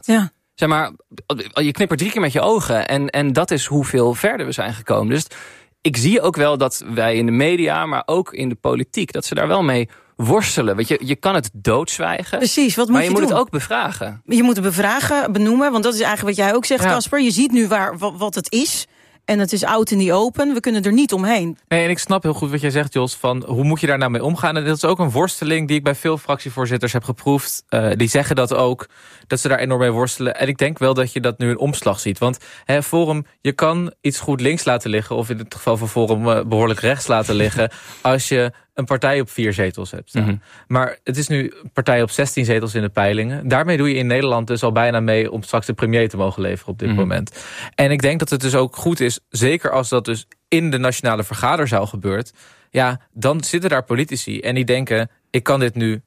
Ja. Zeg maar, je knippert 3 keer met je ogen. En dat is hoeveel verder we zijn gekomen. Dus ik zie ook wel dat wij in de media, maar ook in de politiek, dat ze daar wel mee worstelen. Want je kan het doodzwijgen. Precies, wat maar moet je je moet doen? het ook bevragen. Je moet het bevragen, benoemen, want dat is eigenlijk wat jij ook zegt, Casper. Je ziet nu wat het is. En het is out in the open. We kunnen er niet omheen. Nee, en ik snap heel goed wat jij zegt, Jos, van hoe moet je daar nou mee omgaan? En dat is ook een worsteling die ik bij veel fractievoorzitters heb geproefd. Die zeggen dat ook, dat ze daar enorm mee worstelen. En ik denk wel dat je dat nu een omslag ziet. Want Forum, je kan iets goed links laten liggen, of in het geval van Forum behoorlijk rechts laten liggen, als je een partij op 4 zetels hebt staan. Mm-hmm. Maar het is nu een partij op 16 zetels in de peilingen. Daarmee doe je in Nederland dus al bijna mee om straks de premier te mogen leveren op dit moment. En ik denk dat het dus ook goed is, zeker als dat dus in de nationale vergaderzaal gebeurt, ja, dan zitten daar politici en die denken, ik kan dit nu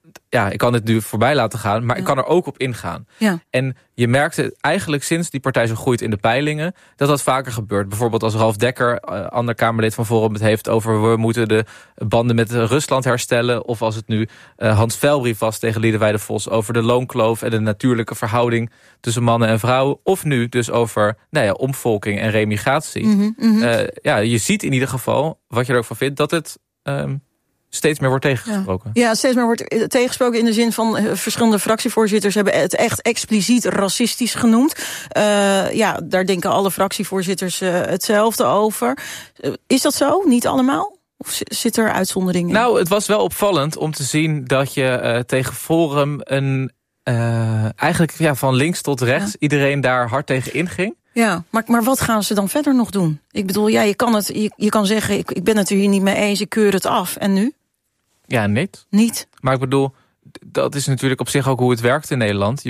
voorbij laten gaan, maar ik kan er ook op ingaan. Ja. En je merkte eigenlijk sinds die partij zo groeit in de peilingen, dat vaker gebeurt. Bijvoorbeeld als Ralf Dekker, ander Kamerlid van Forum, het heeft over we moeten de banden met Rusland herstellen. Of als het nu Hans Velbrief was tegen Liederwijde Vos over de loonkloof en de natuurlijke verhouding tussen mannen en vrouwen. Of nu dus over omvolking en remigratie. Je ziet in ieder geval, wat je er ook van vindt, dat het steeds meer wordt tegengesproken. Ja, steeds meer wordt tegengesproken in de zin van verschillende fractievoorzitters hebben het echt expliciet racistisch genoemd. Daar denken alle fractievoorzitters hetzelfde over. Is dat zo? Niet allemaal? Of zit er uitzonderingen in? Nou, het was wel opvallend om te zien dat je tegen Forum eigenlijk van links tot rechts iedereen daar hard tegen inging. Ja, maar wat gaan ze dan verder nog doen? Ik bedoel, je kan zeggen, ik ben het er hier niet mee eens, ik keur het af. En nu? Ja, niet. Maar ik bedoel, dat is natuurlijk op zich ook hoe het werkt in Nederland.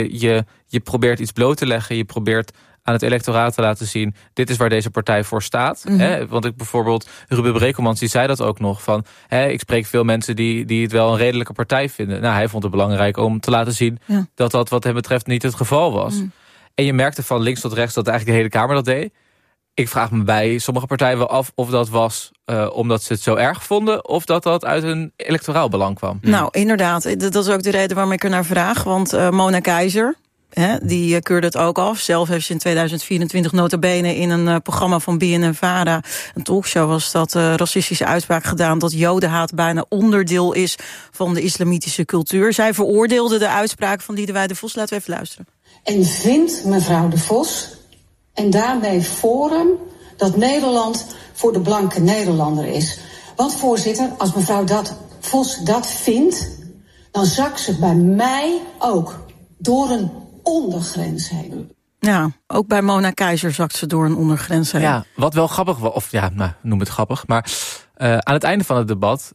Je probeert iets bloot te leggen, je probeert aan het electoraat te laten zien, dit is waar deze partij voor staat. Mm-hmm. Want bijvoorbeeld Ruben Brekelmans, die zei dat ook nog, van ik spreek veel mensen die het wel een redelijke partij vinden. Nou, hij vond het belangrijk om te laten zien dat wat hem betreft niet het geval was. Mm. En je merkte van links tot rechts dat eigenlijk de hele Kamer dat deed. Ik vraag me bij sommige partijen wel af of dat was omdat ze het zo erg vonden, of dat uit hun electoraal belang kwam. Nou, inderdaad. Dat is ook de reden waarom ik er naar vraag. Want Mona Keizer, die keurde het ook af. Zelf heeft ze in 2024 nota bene in een programma van BNN-Vara, een talkshow was dat, racistische uitspraak gedaan dat jodenhaat bijna onderdeel is van de islamitische cultuur. Zij veroordeelde de uitspraak van Liederwijde Vos. Laten we even luisteren. En vindt mevrouw de Vos en daarmee Forum dat Nederland voor de blanke Nederlander is? Want voorzitter, als mevrouw Vos dat vindt, dan zakt ze bij mij ook door een ondergrens heen. Ja, ook bij Mona Keizer zakt ze door een ondergrens heen. Ja, wat wel grappig was, of noem het grappig, maar aan het einde van het debat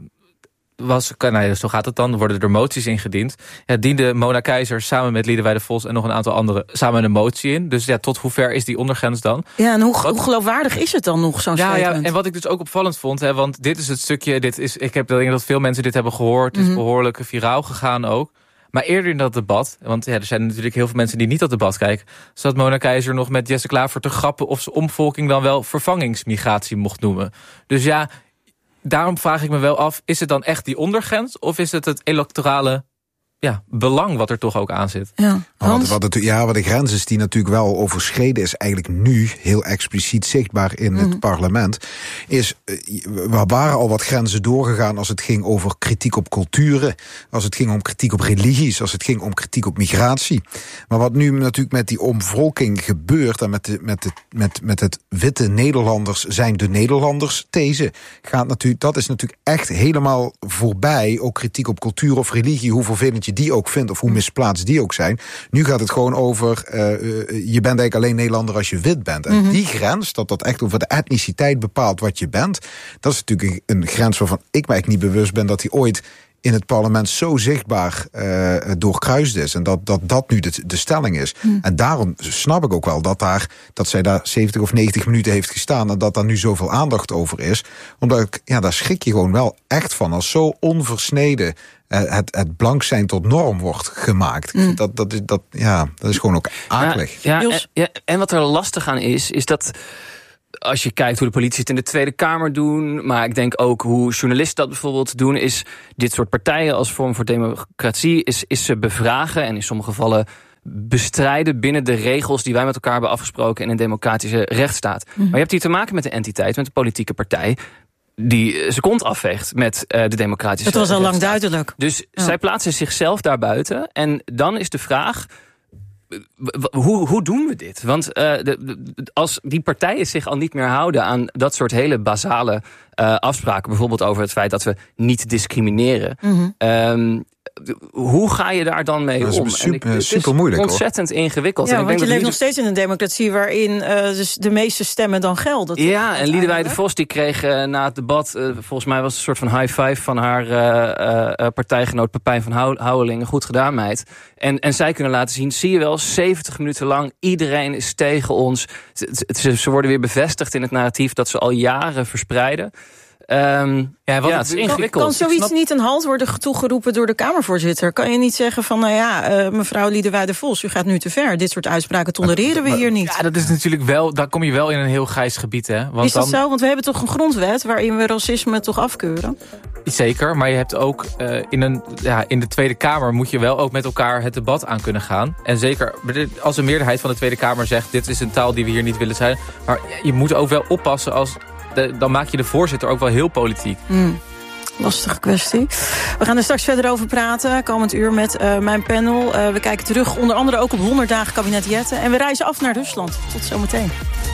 zo gaat het dan, worden er moties ingediend. Diende Mona Keizer samen met Liederwijde Vos en nog een aantal anderen samen een motie in. Dus tot hoe ver is die ondergrens dan? Ja, en hoe geloofwaardig is het dan nog, zo'n statement? Ja, en wat ik dus ook opvallend vond, want dit is het stukje, ik denk dat veel mensen dit hebben gehoord, het is behoorlijk viraal gegaan ook. Maar eerder in dat debat, want er zijn natuurlijk heel veel mensen die niet dat debat kijken, zat Mona Keizer nog met Jesse Klaver te grappen of ze omvolking dan wel vervangingsmigratie mocht noemen. Dus daarom vraag ik me wel af, is het dan echt die ondergrens, of is het electorale belang wat er toch ook aan zit? Ja. Wat de grens is die natuurlijk wel overschreden is, eigenlijk nu heel expliciet zichtbaar in het parlement, is, we waren al wat grenzen doorgegaan als het ging over kritiek op culturen, als het ging om kritiek op religies, als het ging om kritiek op migratie. Maar wat nu natuurlijk met die omvolking gebeurt en met het witte Nederlanders zijn de Nederlanders these, dat is natuurlijk echt helemaal voorbij, ook kritiek op cultuur of religie, hoe vervelend je die ook vindt of hoe misplaatst die ook zijn. Nu gaat het gewoon over, je bent eigenlijk alleen Nederlander als je wit bent. En die grens, dat echt over de etniciteit bepaalt wat je bent, dat is natuurlijk een grens waarvan ik me eigenlijk niet bewust ben dat die ooit in het parlement zo zichtbaar doorkruist is. En dat nu de stelling is. En daarom snap ik ook wel dat zij daar 70 of 90 minuten heeft gestaan en dat daar nu zoveel aandacht over is. Omdat daar schrik je gewoon wel echt van als zo onversneden het blank zijn tot norm wordt gemaakt. Dat is gewoon ook akelig. En wat er lastig aan is dat als je kijkt hoe de politici het in de Tweede Kamer doen, maar ik denk ook hoe journalisten dat bijvoorbeeld doen, is dit soort partijen als Forum voor Democratie is ze bevragen en in sommige gevallen bestrijden binnen de regels die wij met elkaar hebben afgesproken in een democratische rechtsstaat. Maar je hebt hier te maken met de entiteit, met de politieke partij die zijn kont afveegt met de democratische rechtsstaat. Dat was al lang duidelijk. Dus zij plaatsen zichzelf daarbuiten. En dan is de vraag, hoe doen we dit? Want als die partijen zich al niet meer houden aan dat soort hele basale afspraken, bijvoorbeeld over het feit dat we niet discrimineren. Hoe ga je daar dan mee om? Het is super moeilijk, ontzettend ingewikkeld. Ja, want je leeft nog steeds in een democratie waarin dus de meeste stemmen dan gelden. Ja, en Liedewij de Vos die kreeg na het debat, volgens mij was het een soort van high five van haar partijgenoot Pepijn van Houwelingen. Goed gedaan, meid. En zij kunnen laten zien, zie je wel, 70 minuten lang, iedereen is tegen ons. Ze worden weer bevestigd in het narratief dat ze al jaren verspreiden. Het is ingewikkeld. Kan zoiets niet een halt worden toegeroepen door de Kamervoorzitter? Kan je niet zeggen van, mevrouw Liedewij de Vos, u gaat nu te ver. Dit soort uitspraken tolereren we hier niet. Ja, dat is natuurlijk wel, dan kom je wel in een heel grijs gebied. Hè? Want is dat zo? Want we hebben toch een grondwet waarin we racisme toch afkeuren? Zeker, maar je hebt ook in de Tweede Kamer moet je wel ook met elkaar het debat aan kunnen gaan. En zeker als een meerderheid van de Tweede Kamer zegt, dit is een taal die we hier niet willen zijn. Maar je moet ook wel oppassen dan maak je de voorzitter ook wel heel politiek. Lastige kwestie. We gaan er straks verder over praten, komend uur met mijn panel. We kijken terug onder andere ook op 100 dagen kabinet Jette. En we reizen af naar Rusland. Tot zometeen.